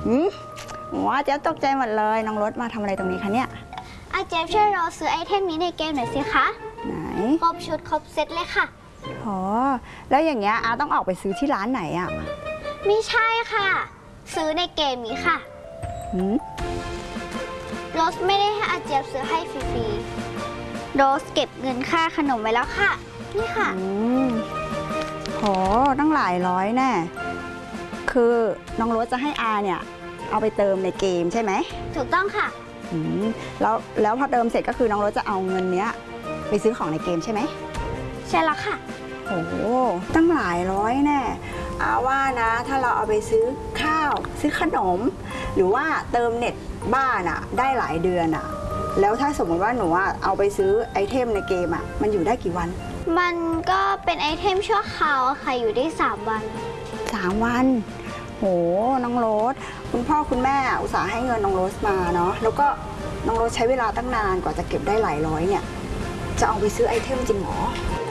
ว้าเจ๊ตกใจหมดเลยน้องรถมาทำอะไรตรงนี้คะเนี่ยอาเจฟช่วยเราซื้อไอเทมนี้ในเกมหน่อยสิคะไหนครบชุดครบเซตเลยค่ะอ๋อแล้วอย่างเงี้ยอาต้องออกไปซื้อที่ร้านไหนอ่ะไม่ใช่ค่ะซื้อในเกมนี้ค่ะโรสไม่ได้ให้อาเจฟซื้อให้ฟรีๆโรสเก็บเงินค่าขนมไว้แล้วค่ะนี่ค่ะโหตั้งหลายร้อยแน่คือน้องโรสจะให้อาเนี่ยเอาไปเติมในเกมใช่ไหมถูกต้องค่ะแล้วพอเติมเสร็จก็คือน้องโรสจะเอาเงินเนี้ยไปซื้อของในเกมใช่ไหมใช่แล้วค่ะโหตั้งหลายร้อยแน่อาว่านะถ้าเราเอาไปซื้อข้าวซื้อขนมหรือว่าเติมเน็ตบ้านอะได้หลายเดือนอะแล้วถ้าสมมติว่าหนูเอาไปซื้อไอเทมในเกมอะมันอยู่ได้กี่วันมันก็เป็นไอเทมชั่วคราวค่ะอยู่ได้3 วัน 3 วันโหน้องโรสคุณพ่อคุณแม่อุตส่าห์ให้เงินน้องโรสมาเนาะแล้วก็น้องโรสใช้เวลาตั้งนานกว่าจะเก็บได้หลายร้อยเนี่ยจะเอาไปซื้อไอเทมจริงหรอ